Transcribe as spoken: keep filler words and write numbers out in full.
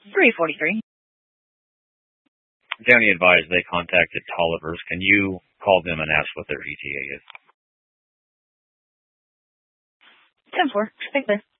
three forty-three. Downey advised they contacted Tolliver's. Can you call them and ask what their E T A is? ten four. Thanks, sir.